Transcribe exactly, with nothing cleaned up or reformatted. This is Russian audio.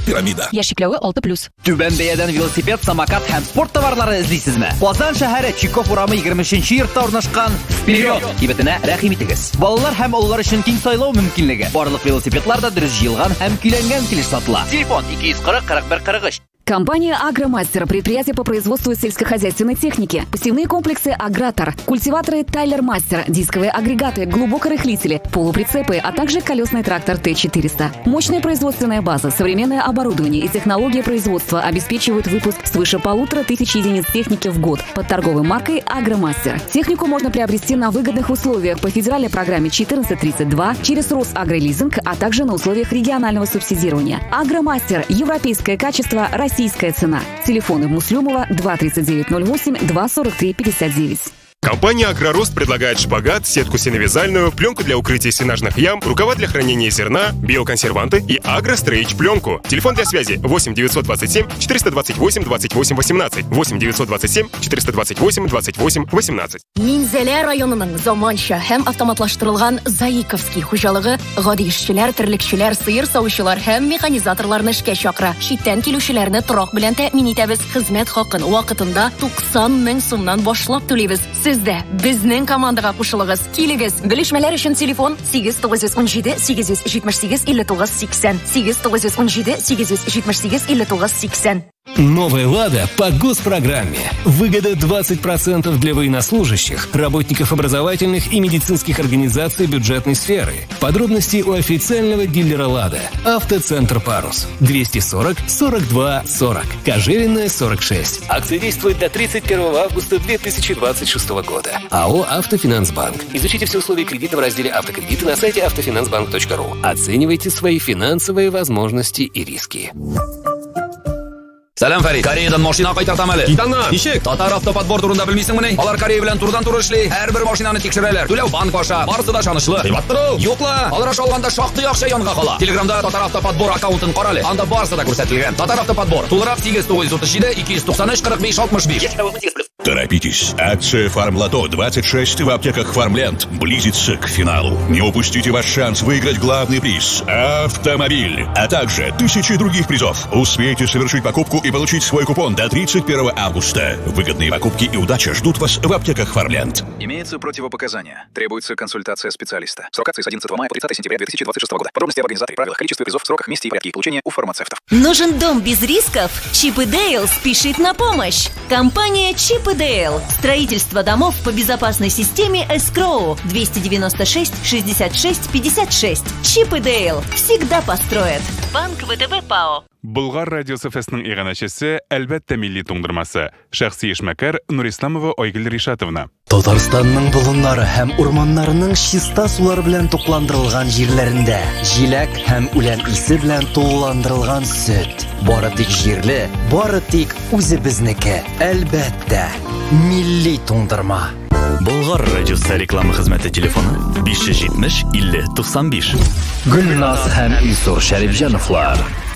Пирамида. Яшикләве алты плюс. Түбән бәядән велосипед, самокат һәм спорт товарлары эзлисезме? Казан шәһәре Чиков урамы егерменче йортта урнашкан Вперед кибетенә рәхим итегез. Балалар һәм олылар өчен киң сайлау мөмкинлеге. Барлык велосипедлар да дөрес җыелган һәм көйләнгән килеш сатыла. Телефон ике йөз кырык кырык бер кырык өч. Компания «Агромастер» – предприятие по производству сельскохозяйственной техники, посевные комплексы «Агратор», культиваторы «Тайлер Мастер», дисковые агрегаты, глубокорыхлители, полуприцепы, а также колесный трактор Т четыреста. Мощная производственная база, современное оборудование и технология производства обеспечивают выпуск свыше полутора тысяч единиц техники в год под торговой маркой «Агромастер». Технику можно приобрести на выгодных условиях по федеральной программе четырнадцать тридцать два, через Росагролизинг, а также на условиях регионального субсидирования. «Агромастер» – европейское качество, российская цена. Телефоны Муслюмова два тридцать девять ноль восемь два сорок три пятьдесят девять. Компания «Агророст» предлагает шпагат, сетку сеновязальную, пленку для укрытия сенажных ям, рукава для хранения зерна, биоконсерванты и агрострейч пленку. Телефон для связи восемь девятьсот двадцать семь четыреста двадцать восемь двадцать восемь восемнадцать, восемь девятьсот двадцать семь четыреста двадцать восемь двадцать восемь восемнадцать. Минзәлә районының заманча һәм автоматлаштырылган Заиковский хуҗалыгы гади эшчеләр, терлекчеләр, сыер савучылар һәм механизаторларны эшкә чакыра. Читтән килүчеләрне торак белән тәэмин итәбез. Хезмәт хакын вакытында туксан мең сумнан башлап түлибез. Сездә безнең командага кушылыгыз. Килегез. Белешмәләр өчен телефон сигез тугыз йөз унҗиде сигез йөз җитмеш сигез илле тугыз сиксән, сигез тугыз йөз унҗиде сигез йөз җитмеш сигез илле тугыз сиксән. Новая «Лада» по госпрограмме. Выгода двадцать процентов для военнослужащих, работников образовательных и медицинских организаций бюджетной сферы. Подробности у официального дилера «Лада». Автоцентр «Парус». двести сорок сорок два сорок. Кожевенная, сорок шесть. Акция действует до тридцать первого августа две тысячи двадцать шестого года. АО «Автофинансбанк». Изучите все условия кредита в разделе «Автокредиты» на сайте автофинансбанк точка ру. Оценивайте свои финансовые возможности и риски. Салам Фарид. Кореядан машина кайтартам әле. Китаңна. Ничек? Татар автоподбор турында белмисеңме? Алар Корея белән турыдан туры эшли. Һәрбер машинаны тикшерәләр. Түләү банк аша. Барысы да шанычлы. Кыйбаттыр. Юкла. Алар аша алганда шактый акча янга кала. Телеграмда Татар автоподбор аккаунтын карале. Анда барысы да күрсәтелгән. Татар автоподбор. Тулырак сигез тугыз йөз утыз җиде ике йөз туксан өч кырык биш алтмыш биш. Торопитесь. Акция «Фармлото двадцать шесть» в аптеках «Фармленд» близится к финалу. Не упустите ваш шанс выиграть главный приз – автомобиль, а также тысячи других призов. Успейте совершить покупку и получить свой купон до тридцать первого августа. Выгодные покупки и удача ждут вас в аптеках «Фармленд». Имеются противопоказания. Требуется консультация специалиста. Срок акции с одиннадцатого мая по тридцатое сентября две тысячи двадцать шестого года. Подробности об организаторе, правилах, количестве призов, сроках, месте и порядке получения у фармацевтов. Нужен дом без рисков? Чип и Дейл спешит на помощь. Компания Чип и Дейл. Строительство домов по безопасной системе Escrow. двести девяносто шесть шестьдесят шесть пятьдесят шесть. Чип и Дейл всегда построят. Банк ВТБ ПАО. Болгар радиосы фестның иганәчесе әлбәттә милли туңдырмасы. Шәхси эшмәкәр Нурисламова Айгөл Ришатовна. Татарстанның болыннары һәм урманнарының чиста сулар белән тукландырылган җирләрендә җиләк һәм үлән исе белән тулыландырылган сөт. Бары тик җирле, бары тик үзебезнеке. Әлбәттә, милли туңдырма. Болгар радиосы реклама хезмәте телефоны биш йөз җитмеш илле туксан биш. Гөлназ һәм Илсур Шәрифҗановлар.